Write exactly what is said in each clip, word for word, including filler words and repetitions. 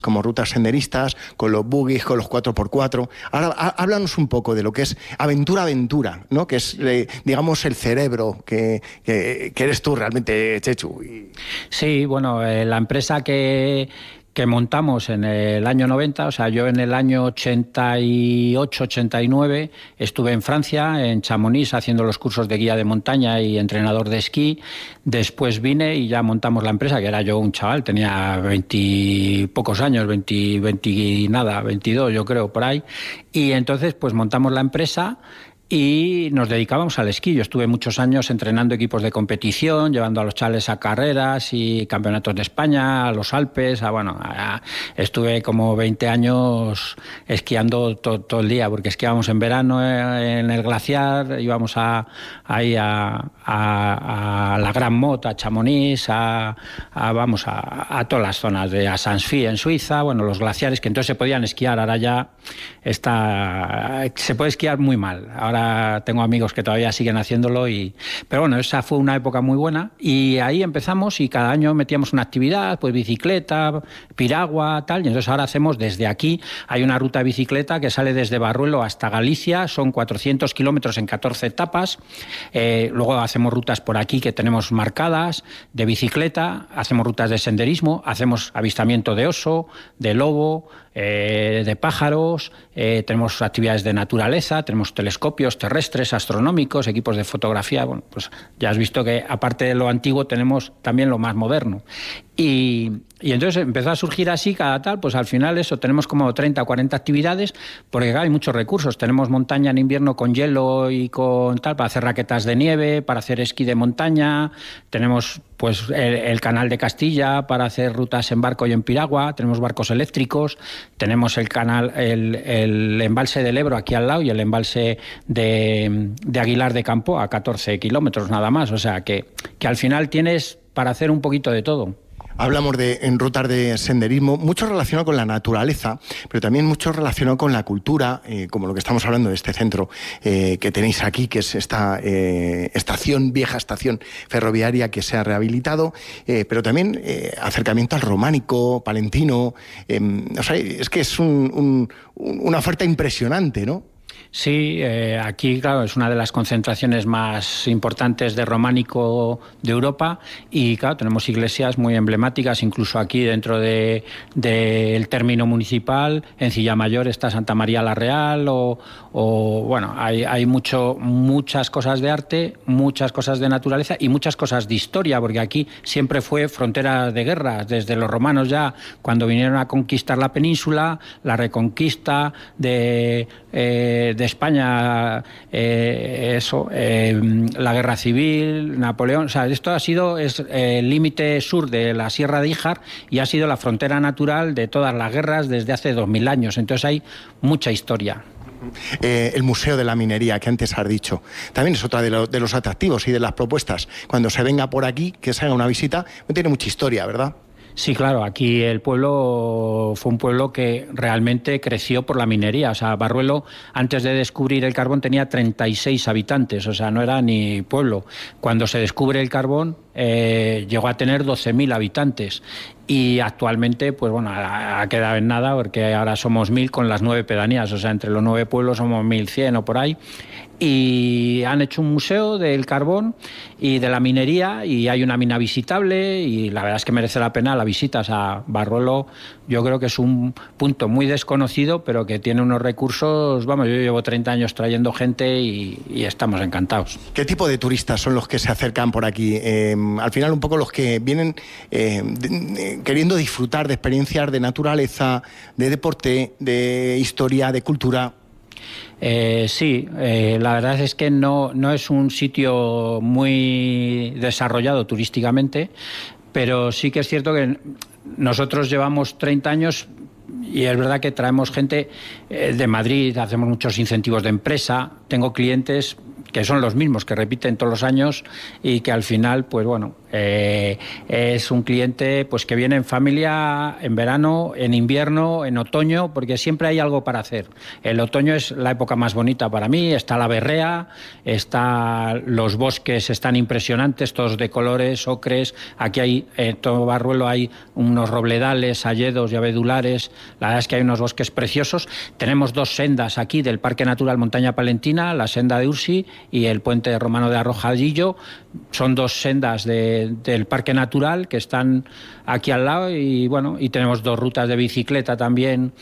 como rutas senderistas, con los buggies, con los cuatro por cuatro. Ahora, háblanos un poco de lo que es Aventura Aventura, ¿no? Que es, eh, digamos, el cerebro que, que, que eres tú realmente, Chechu. Sí, bueno, eh, la empresa que... que montamos en el año noventa, o sea, yo en el año ochenta y ocho, ochenta y nueve estuve en Francia, en Chamonix, haciendo los cursos de guía de montaña y entrenador de esquí. Después vine y ya montamos la empresa, que era yo un chaval, tenía veinte pocos años, veinte, veinte nada, veintidós yo creo, por ahí. Y entonces pues montamos la empresa y nos dedicábamos al esquí. Yo estuve muchos años entrenando equipos de competición, llevando a los chavales a carreras y campeonatos de España, a los Alpes, a, bueno, a, estuve como veinte años esquiando to, todo el día, porque esquiábamos en verano en el glaciar, íbamos a, ahí a, a, a la Gran Mot, a Chamonix, a, a, vamos, a, a todas las zonas, de a Sanssouci en Suiza, bueno, los glaciares que entonces se podían esquiar, ahora ya está, se puede esquiar muy mal. Ahora tengo amigos que todavía siguen haciéndolo, y pero bueno, esa fue una época muy buena y ahí empezamos y cada año metíamos una actividad, pues bicicleta, piragua, tal, y entonces ahora hacemos desde aquí, hay una ruta de bicicleta que sale desde Barruelo hasta Galicia, son cuatrocientos kilómetros en catorce etapas, eh, luego hacemos rutas por aquí que tenemos marcadas, de bicicleta, hacemos rutas de senderismo, hacemos avistamiento de oso, de lobo, eh, de pájaros, eh, tenemos actividades de naturaleza, tenemos telescopios terrestres, astronómicos, equipos de fotografía. Bueno, pues ya has visto que aparte de lo antiguo tenemos también lo más moderno. Y, y entonces empezó a surgir así cada tal, pues al final eso, tenemos como treinta o cuarenta actividades, porque claro, hay muchos recursos. Tenemos montaña en invierno con hielo y con tal, para hacer raquetas de nieve, para hacer esquí de montaña, tenemos pues el, el canal de Castilla para hacer rutas en barco y en piragua, tenemos barcos eléctricos, tenemos el canal, el, el embalse del Ebro aquí al lado y el embalse de, de Aguilar de Campo a catorce kilómetros nada más, o sea que, que al final tienes para hacer un poquito de todo. Hablamos de en rutas de senderismo, mucho relacionado con la naturaleza, pero también mucho relacionado con la cultura, eh, como lo que estamos hablando de este centro eh, que tenéis aquí, que es esta eh, estación, vieja estación ferroviaria que se ha rehabilitado, eh, pero también eh, acercamiento al románico, palentino, eh, o sea, es que es un, un, una oferta impresionante, ¿no? Sí, eh, aquí, claro, es una de las concentraciones más importantes de románico de Europa y, claro, tenemos iglesias muy emblemáticas, incluso aquí dentro de, de el término municipal, en Cillamayor está Santa María la Real o, o bueno, hay, hay mucho, muchas cosas de arte, muchas cosas de naturaleza y muchas cosas de historia, porque aquí siempre fue frontera de guerra, desde los romanos ya, cuando vinieron a conquistar la península, la reconquista de... Eh, de España, eh, eso, eh, la guerra civil, Napoleón, o sea, esto ha sido es, eh, el límite sur de la Sierra de Híjar y ha sido la frontera natural de todas las guerras desde hace dos mil años, entonces hay mucha historia. Eh, el Museo de la Minería, que antes has dicho, también es otra de, lo, de los atractivos y de las propuestas. Cuando se venga por aquí, que se haga una visita, tiene mucha historia, ¿verdad? Sí, claro, aquí el pueblo fue un pueblo que realmente creció por la minería. O sea, Barruelo, antes de descubrir el carbón, tenía treinta y seis habitantes, o sea, no era ni pueblo. Cuando se descubre el carbón, eh, llegó a tener doce mil habitantes. Y actualmente, pues bueno, ha, ha quedado en nada, porque ahora somos mil con las nueve pedanías, o sea, entre los nueve pueblos somos mil cien o por ahí. Y han hecho un museo del carbón y de la minería y hay una mina visitable y la verdad es que merece la pena la visita. O sea, Barruelo yo creo que es un punto muy desconocido, pero que tiene unos recursos, vamos, yo llevo treinta años trayendo gente y, y estamos encantados. ¿Qué tipo de turistas son los que se acercan por aquí? Eh, al final un poco los que vienen eh, de, de, queriendo disfrutar de experiencias de naturaleza, de deporte, de historia, de cultura. Eh, sí, eh, la verdad es que no, no es un sitio muy desarrollado turísticamente, pero sí que es cierto que nosotros llevamos treinta años y es verdad que traemos gente eh, de Madrid, hacemos muchos incentivos de empresa, tengo clientes que son los mismos, que repiten todos los años y que al final, pues bueno, Eh, es un cliente pues que viene en familia en verano, en invierno, en otoño, porque siempre hay algo para hacer. El otoño es la época más bonita para mí. Está la berrea, está los bosques, están impresionantes, todos de colores, ocres. Aquí hay, en todo Barruelo hay unos robledales, hayedos y abedulares. La verdad es que hay unos bosques preciosos. Tenemos dos sendas aquí del Parque Natural Montaña Palentina, la senda de Ursi y el puente romano de Arrojadillo. Son dos sendas de, del Parque Natural que están aquí al lado, y bueno, y tenemos dos rutas de bicicleta también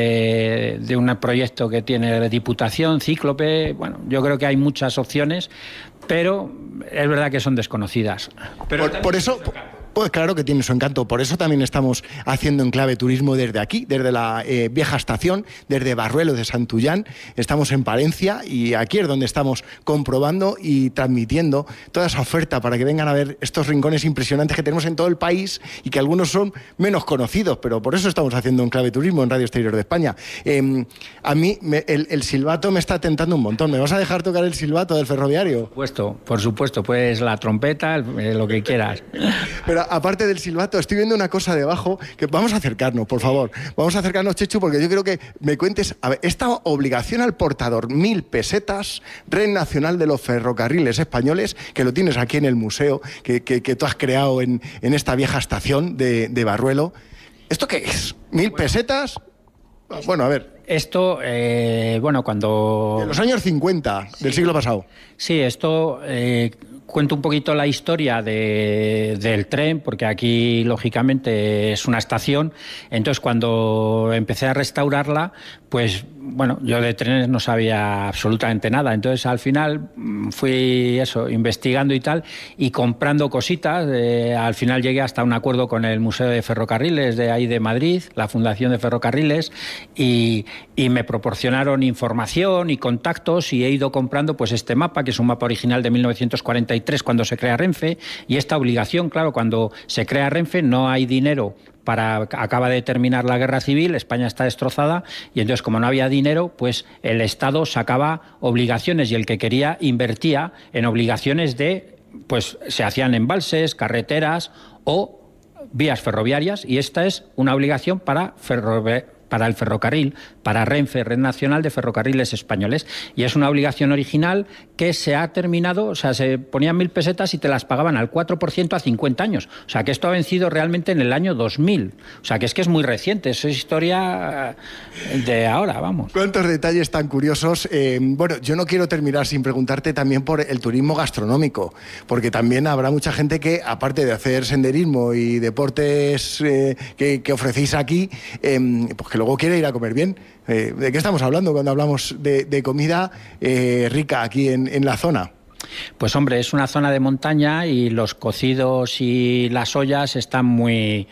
de, de un proyecto que tiene la Diputación, Cíclope. Bueno, yo creo que hay muchas opciones, pero es verdad que son desconocidas. Pero por, por eso... Pues claro que tiene su encanto, por eso también estamos haciendo Enclave Turismo desde aquí, desde la eh, vieja estación, desde Barruelo de Santullán. Estamos en Palencia y aquí es donde estamos comprobando y transmitiendo toda esa oferta para que vengan a ver estos rincones impresionantes que tenemos en todo el país y que algunos son menos conocidos, pero por eso estamos haciendo Enclave Turismo en Radio Exterior de España. Eh, a mí me, el, el silbato me está tentando un montón. ¿Me vas a dejar tocar el silbato del ferroviario? Por supuesto, por supuesto, pues la trompeta, el, lo que quieras. Pero aparte del silbato, estoy viendo una cosa debajo que vamos a acercarnos, por favor. Vamos a acercarnos, Chechu, porque yo creo que me cuentes, a ver, esta obligación al portador, mil pesetas, Red Nacional de los Ferrocarriles Españoles, que lo tienes aquí en el museo, que, que, que tú has creado en, en esta vieja estación de, de Barruelo. ¿Esto qué es? ¿Mil pesetas? Bueno, a ver. Esto, eh, bueno, cuando... En los años cincuenta del siglo pasado. Sí, esto... Eh, cuento un poquito la historia de, del tren, porque aquí, lógicamente, es una estación. Entonces, cuando empecé a restaurarla, pues, bueno, yo de trenes no sabía absolutamente nada. Entonces, al final, fui, eso, investigando y tal, y comprando cositas. Eh, al final llegué hasta un acuerdo con el Museo de Ferrocarriles de ahí de Madrid, la Fundación de Ferrocarriles, y, y me proporcionaron información y contactos, y he ido comprando, pues, este mapa, que es un mapa original de mil novecientos cuarenta y tres, cuando se crea Renfe, y esta obligación, claro, cuando se crea Renfe no hay dinero para, acaba de terminar la guerra civil, España está destrozada, y entonces como no había dinero, pues el Estado sacaba obligaciones, y el que quería invertía en obligaciones de, pues se hacían embalses, carreteras o vías ferroviarias, y esta es una obligación para ferroviarias, para el ferrocarril, para Renfe, Red Nacional de Ferrocarriles Españoles. Y es una obligación original que se ha terminado, o sea, se ponían mil pesetas y te las pagaban al cuatro por ciento a cincuenta años. O sea, que esto ha vencido realmente en el año dos mil. O sea, que es que es muy reciente, es historia de ahora, vamos. ¿Cuántos detalles tan curiosos? Eh, bueno, yo no quiero terminar sin preguntarte también por el turismo gastronómico, porque también habrá mucha gente que, aparte de hacer senderismo y deportes eh, que, que ofrecéis aquí, eh, pues que luego quiere ir a comer bien. Eh, ¿De qué estamos hablando cuando hablamos de, de comida eh, rica aquí en, en la zona? Pues hombre, es una zona de montaña y los cocidos y las ollas están muy,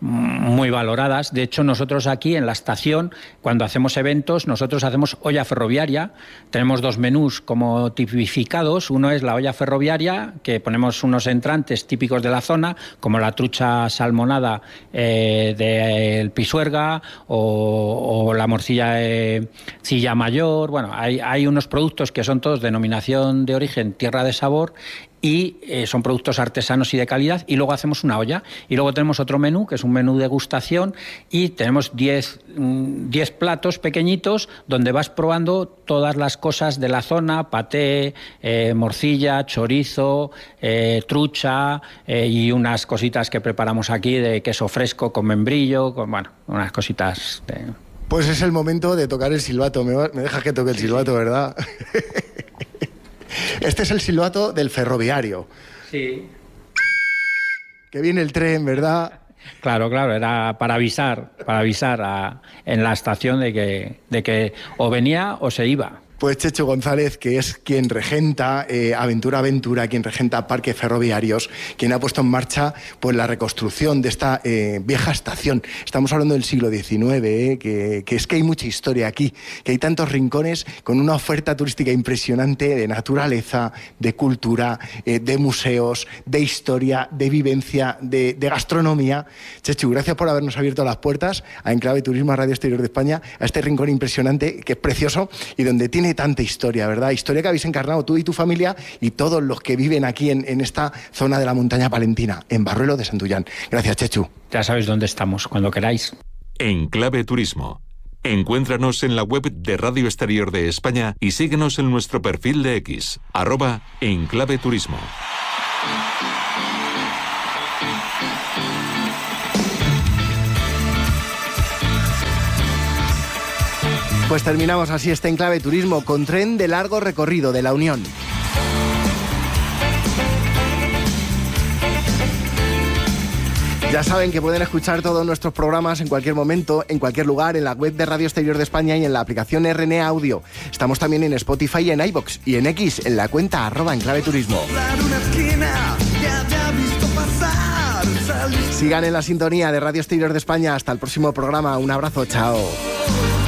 muy valoradas. De hecho, nosotros aquí en la estación, cuando hacemos eventos, nosotros hacemos olla ferroviaria. Tenemos dos menús como tipificados. Uno es la olla ferroviaria, que ponemos unos entrantes típicos de la zona, como la trucha salmonada eh, del Pisuerga o, o la morcilla de Cilla Mayor. Bueno, hay, hay unos productos que son todos denominación de origen tierra de sabor, y eh, son productos artesanos y de calidad, y luego hacemos una olla, y luego tenemos otro menú, que es un menú degustación, y tenemos diez platos pequeñitos donde vas probando todas las cosas de la zona, paté, eh, morcilla, chorizo, eh, trucha, eh, y unas cositas que preparamos aquí de queso fresco con membrillo, con, bueno, unas cositas de... Pues es el momento de tocar el silbato. Me, va, me dejas que toque el silbato, ¿verdad? Este es el silbato del ferroviario. Sí. Que viene el tren, ¿verdad? Claro, claro, era para avisar, para avisar a, en la estación de que, de que o venía o se iba. Pues Chechu González, que es quien regenta eh, Aventura Aventura, quien regenta Parques Ferroviarios, quien ha puesto en marcha pues, la reconstrucción de esta eh, vieja estación. Estamos hablando del siglo diecinueve, eh, que, que es que hay mucha historia aquí, que hay tantos rincones con una oferta turística impresionante de naturaleza, de cultura, eh, de museos, de historia, de vivencia, de, de gastronomía. Chechu, gracias por habernos abierto las puertas a Enclave Turismo, a Radio Exterior de España, a este rincón impresionante que es precioso y donde tiene tiene tanta historia, ¿verdad? Historia que habéis encarnado tú y tu familia y todos los que viven aquí en, en esta zona de la montaña palentina, en Barruelo de Santullán. Gracias, Chechu. Ya sabéis dónde estamos, cuando queráis. En Clave Turismo. Encuéntranos en la web de Radio Exterior de España y síguenos en nuestro perfil de X, arroba En Clave Turismo. Pues terminamos así este En Clave Turismo con tren de largo recorrido de la Unión. Ya saben que pueden escuchar todos nuestros programas en cualquier momento, en cualquier lugar, en la web de Radio Exterior de España y en la aplicación R N A Audio. Estamos también en Spotify y en iVoox y en X, en la cuenta arroba En Clave Turismo. Sigan en la sintonía de Radio Exterior de España. Hasta el próximo programa. Un abrazo. Chao.